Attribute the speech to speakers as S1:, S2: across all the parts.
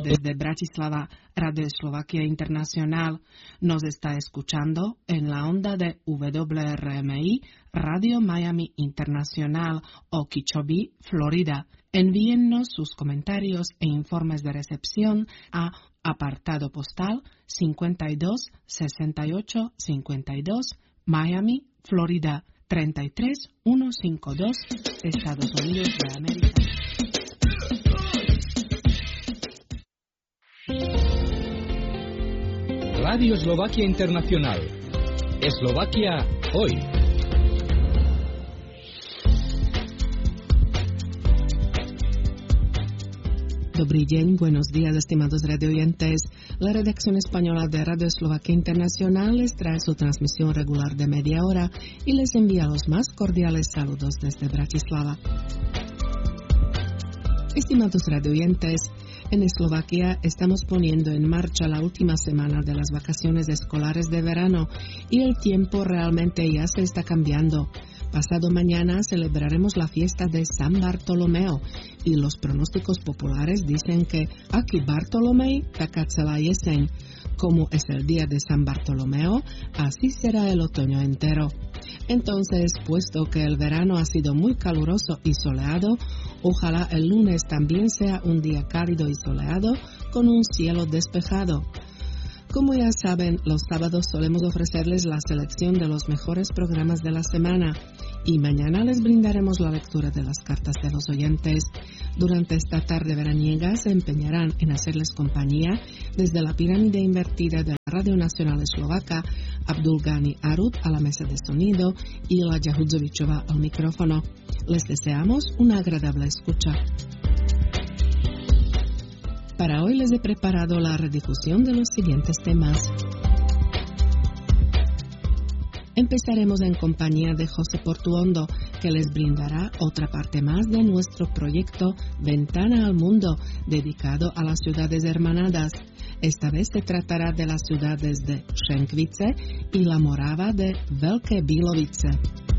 S1: desde Bratislava, Radio Slovakia Internacional. Nos está escuchando en la onda de WRMI, Radio Miami Internacional, Okeechobee, Florida. Envíennos sus comentarios e informes de recepción a apartado postal 526852, Miami, Florida 33152, Estados Unidos de América.
S2: Radio Eslovaquia Internacional. Eslovaquia hoy.
S1: Dobrý deň, buenos días, estimados radioyentes. La redacción española de Radio Eslovaquia Internacional les trae su transmisión regular de media hora y les envía los más cordiales saludos desde Bratislava. Estimados radioyentes, en Eslovaquia estamos poniendo en marcha la última semana de las vacaciones escolares de verano y el tiempo realmente ya se está cambiando. Pasado mañana celebraremos la fiesta de San Bartolomeo y los pronósticos populares dicen que aquí Bartolomej, taká celá jeseň. Como es el día de San Bartolomeo, así será el otoño entero. Entonces, puesto que el verano ha sido muy caluroso y soleado, ojalá el lunes también sea un día cálido y soleado con un cielo despejado. Como ya saben, los sábados solemos ofrecerles la selección de los mejores programas de la semana y mañana les brindaremos la lectura de las cartas de los oyentes. Durante esta tarde veraniega se empeñarán en hacerles compañía desde la pirámide invertida de la Radio Nacional Eslovaca, Abdulgani Arut a la mesa de sonido y Laďa Hudzovičová al micrófono. Les deseamos una agradable escucha. Para hoy les he preparado la redifusión de los siguientes temas. Empezaremos en compañía de José Portuondo, que les brindará otra parte más de nuestro proyecto Ventana al Mundo, dedicado a las ciudades hermanadas. Esta vez se tratará de las ciudades de Šenkvice y la Morava de Veľké Bílovice.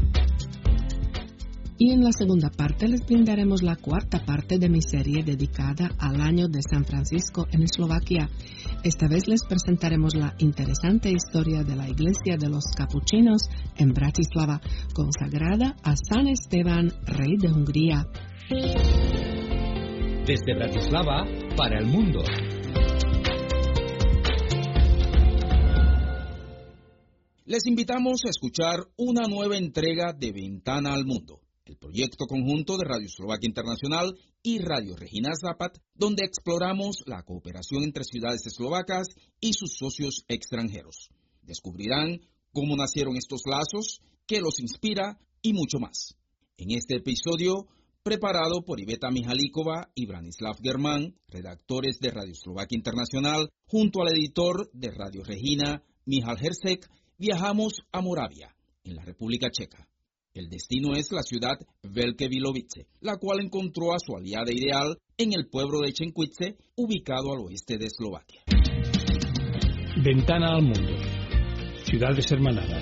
S1: Y en la segunda parte les brindaremos la cuarta parte de mi serie dedicada al año de San Francisco en Eslovaquia. Esta vez les presentaremos la interesante historia de la iglesia de los capuchinos en Bratislava, consagrada a San Esteban, rey de Hungría.
S2: Desde Bratislava para el mundo.
S3: Les invitamos a escuchar una nueva entrega de Ventana al Mundo, el proyecto conjunto de Radio Eslovaquia Internacional y Radio Regina Západ, donde exploramos la cooperación entre ciudades eslovacas y sus socios extranjeros. Descubrirán cómo nacieron estos lazos, qué los inspira y mucho más. En este episodio, preparado por Iveta Mihalíková y Branislav Germán, redactores de Radio Eslovaquia Internacional, junto al editor de Radio Regina, Michal Hersek, viajamos a Moravia, en la República Checa. El destino es la ciudad Veľké Bílovice, la cual encontró a su aliada ideal en el pueblo de Šenkvice, ubicado al oeste de Eslovaquia.
S2: Ventana al mundo. Ciudades hermanadas.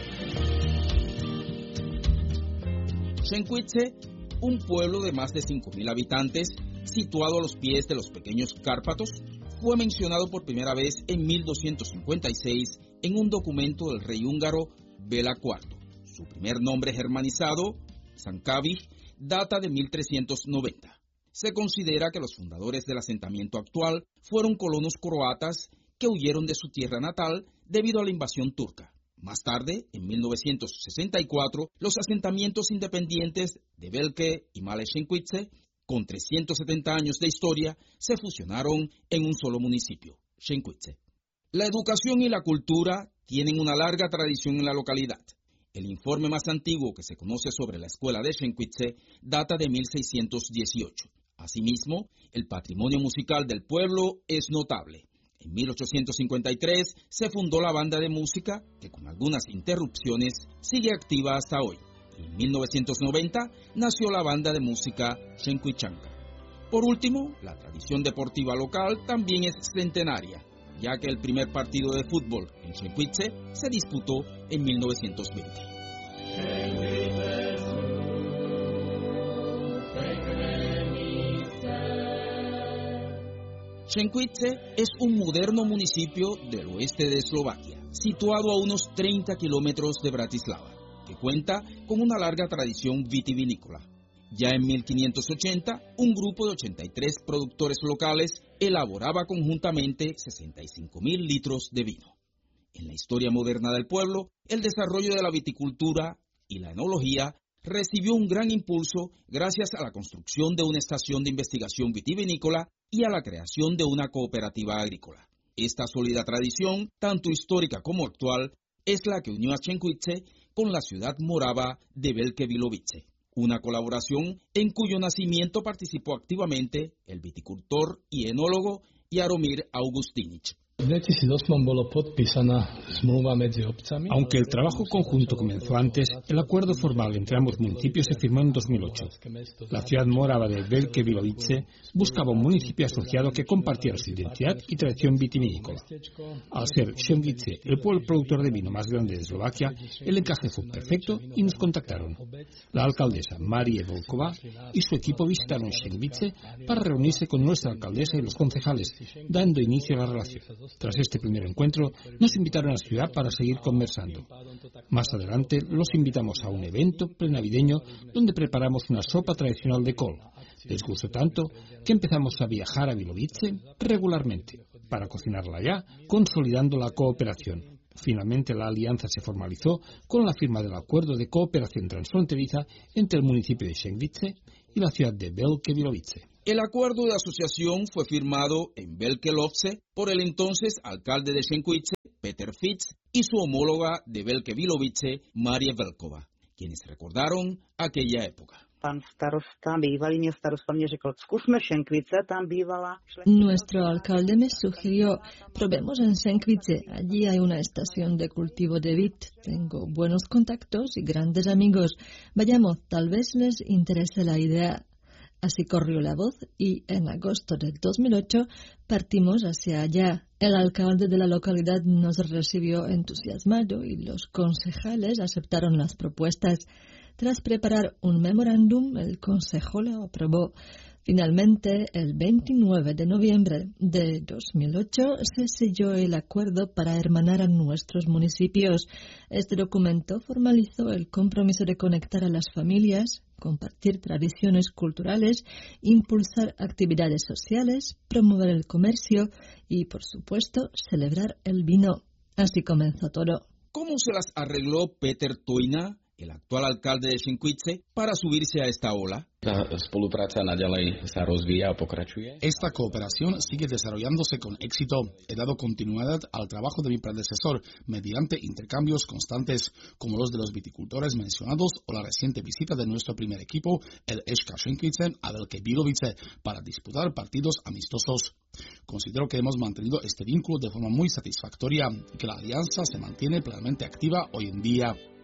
S3: Šenkvice, un pueblo de más de 5.000 habitantes, situado a los pies de los pequeños Cárpatos, fue mencionado por primera vez en 1256 en un documento del rey húngaro Béla IV. Su primer nombre germanizado, Šankavich, data de 1390. Se considera que los fundadores del asentamiento actual fueron colonos croatas que huyeron de su tierra natal debido a la invasión turca. Más tarde, en 1964, los asentamientos independientes de Veľké y Malé Šenkvice, con 370 años de historia, se fusionaron en un solo municipio, Šenkvice. La educación y la cultura tienen una larga tradición en la localidad. El informe más antiguo que se conoce sobre la escuela de Šenkvice data de 1618. Asimismo, el patrimonio musical del pueblo es notable. En 1853 se fundó la banda de música, que con algunas interrupciones sigue activa hasta hoy. En 1990 nació la banda de música Šenkvičanka. Por último, la tradición deportiva local también es centenaria, ya que el primer partido de fútbol en Šenkvice se disputó en 1920. Chękwice es un moderno municipio del oeste de Eslovaquia, situado a unos 30 kilómetros de Bratislava, que cuenta con una larga tradición vitivinícola. Ya en 1580, un grupo de 83 productores locales elaboraba conjuntamente 65.000 litros de vino. En la historia moderna del pueblo, el desarrollo de la viticultura y la enología recibió un gran impulso gracias a la construcción de una estación de investigación vitivinícola y a la creación de una cooperativa agrícola. Esta sólida tradición, tanto histórica como actual, es la que unió a Chękwice con la ciudad morava de Veľké Bilovice, una colaboración en cuyo nacimiento participó activamente el viticultor y enólogo Jaromír Augustinič.
S2: Aunque el trabajo conjunto comenzó antes, el acuerdo formal entre ambos municipios se firmó en 2008. La ciudad morava de Veľké Bilovice buscaba un municipio asociado que compartiera su identidad y tradición vitivinícola. Al ser Chękwice el pueblo productor de vino más grande de Eslovaquia, el encaje fue perfecto y nos contactaron. La alcaldesa Marie Volkova y su equipo visitaron Chękwice para reunirse con nuestra alcaldesa y los concejales, dando inicio a la relación. Tras este primer encuentro, nos invitaron a la ciudad para seguir conversando. Más adelante, los invitamos a un evento prenavideño donde preparamos una sopa tradicional de col. Les gustó tanto que empezamos a viajar a Bilovice regularmente para cocinarla allá, consolidando la cooperación. Finalmente, la alianza se formalizó con la firma del acuerdo de cooperación transfronteriza entre el municipio de Chękwice y la ciudad de Veľké Bilovice.
S3: El acuerdo de asociación fue firmado en Veľké Lovce por el entonces alcalde de Chękwice, Peter Fitz, y su homóloga de Veľké Bilovice, Marie Volkova, quienes recordaron aquella época.
S4: Nuestro alcalde me sugirió, probemos en Chękwice, allí hay una estación de cultivo de vid, tengo buenos contactos y grandes amigos, vayamos, tal vez les interese la idea. Así corrió la voz y en agosto del 2008 partimos hacia allá. El alcalde de la localidad nos recibió entusiasmado y los concejales aceptaron las propuestas. Tras preparar un memorándum, el consejo lo aprobó. Finalmente, el 29 de noviembre de 2008 se selló el acuerdo para hermanar a nuestros municipios. Este documento formalizó el compromiso de conectar a las familias, compartir tradiciones culturales, impulsar actividades sociales, promover el comercio y, por supuesto, celebrar el vino. Así comenzó todo.
S3: ¿Cómo se las arregló Peter Toina, el actual alcalde de Chękwice, para subirse a esta ola?
S5: Esta cooperación sigue desarrollándose con éxito. He dado continuidad al trabajo de mi predecesor mediante intercambios constantes como los de los viticultores mencionados o la reciente visita de nuestro primer equipo, el SK Chękwice, a Veľké Bilovice para disputar partidos amistosos. Considero que hemos mantenido este vínculo de forma muy satisfactoria y que la alianza se mantiene plenamente activa hoy en día.